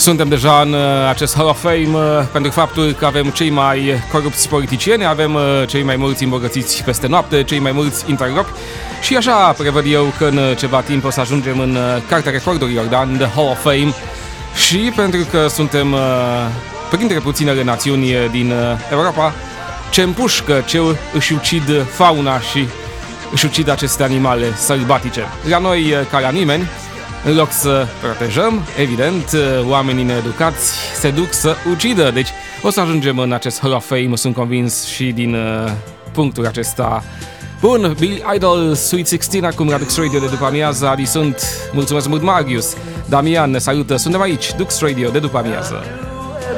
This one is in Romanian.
Suntem deja în acest Hall of Fame pentru faptul că avem cei mai corupți politicieni, avem cei mai mulți îmbogățiți peste noapte, cei mai mulți interlopi și așa prevăd eu că în ceva timp o să ajungem în Cartea Recordurilor, da? În The Hall of Fame. Și pentru că suntem printre puținele națiuni din Europa ce împușcă, ce își ucid fauna și își ucid aceste animale sălbatice. La noi, ca la nimeni, în loc să protejăm, evident, oamenii needucați se duc să ucidă. Deci o să ajungem în acest Hall of Fame, sunt convins, și din punctul acesta. Bun, Billy Idol, Sweet 16, acum la Dux Radio de după amiază. Adi sunt, mulțumesc mult Marius, Damian ne salută, suntem aici, Dux Radio de după amiază.